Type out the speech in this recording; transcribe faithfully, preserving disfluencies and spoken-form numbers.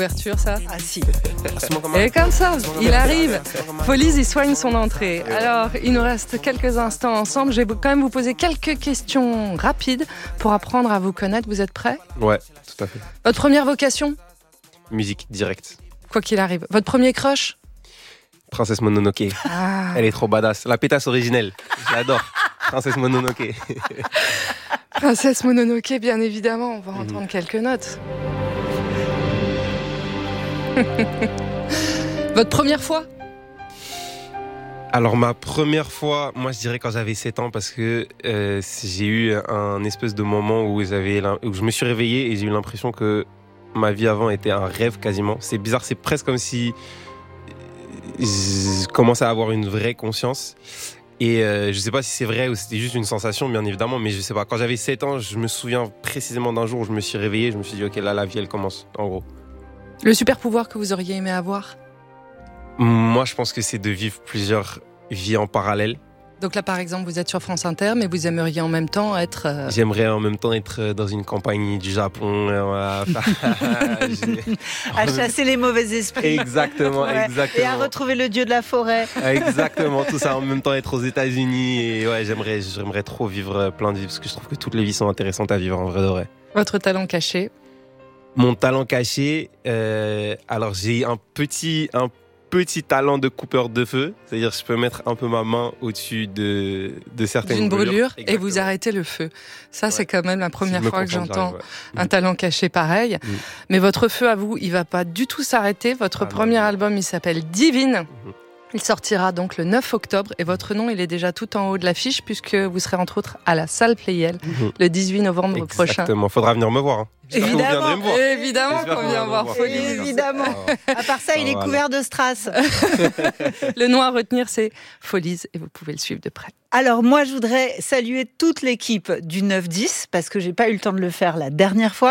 Ouverture, ça. Ah si. Et comme ça, il arrive. Folies, il soigne son entrée. Alors, il nous reste quelques instants ensemble. Je vais quand même vous poser quelques questions rapides pour apprendre à vous connaître. Vous êtes prêts ? Ouais, tout à fait. Votre première vocation ? Musique directe. Quoi qu'il arrive. Votre premier crush ? Princesse Mononoke. Ah. Elle est trop badass. La pétasse originelle. Je l'adore. Princesse Mononoke. Princesse Mononoke, bien évidemment. On va Mhm. entendre quelques notes. Votre première fois ? Alors ma première fois, moi je dirais quand j'avais sept ans parce que euh, j'ai eu un espèce de moment où, j'avais, où je me suis réveillé et j'ai eu l'impression que ma vie avant était un rêve quasiment. C'est bizarre, c'est presque comme si je commençais à avoir une vraie conscience. Et euh, je sais pas si c'est vrai ou c'était juste une sensation, bien évidemment, mais je sais pas. Quand j'avais sept ans, je me souviens précisément d'un jour où je me suis réveillé, je me suis dit ok, là la vie elle commence, en gros. Le super pouvoir que vous auriez aimé avoir ? Moi je pense que c'est de vivre plusieurs vies en parallèle. Donc là, par exemple, vous êtes sur France Inter, mais vous aimeriez en même temps être... euh, J'aimerais en même temps être dans une campagne du Japon. euh, voilà. J'ai- À chasser les mauvais esprits. Exactement, Ouais. exactement. Et à retrouver le dieu de la forêt. Exactement, tout ça en même temps être aux États-Unis. Et ouais, j'aimerais, j'aimerais trop vivre plein de vies parce que je trouve que toutes les vies sont intéressantes à vivre en vrai de vrai. Votre talent caché ? Mon talent caché, euh, alors j'ai un petit, un petit talent de coupeur de feu, c'est-à-dire que je peux mettre un peu ma main au-dessus de, de certaines D'une brûlure et Exactement. vous arrêtez le feu. Ça, Ouais. c'est quand même la première Si je me fois que concentre, j'entends j'arrive, ouais. un talent caché pareil. Mm. Mais votre feu à vous, il va pas du tout s'arrêter. Votre Ah non, premier non. album, il s'appelle Divine. Mhm. Il sortira donc le neuf octobre et votre nom, il est déjà tout en haut de l'affiche puisque vous serez entre autres à la salle Playel Mhm. le dix-huit novembre prochain. Exactement, faudra venir me voir. Hein. J'espère que vous Évidemment. viendrez me voir. Évidemment J'espère qu'on que vient vous voir viendrez me Folies. Évidemment. Ah. À part ça, il est Voilà. couvert de strass. Le nom à retenir, c'est Folies et vous pouvez le suivre de près. Alors moi, je voudrais saluer toute l'équipe du neuf dix parce que j'ai pas eu le temps de le faire la dernière fois.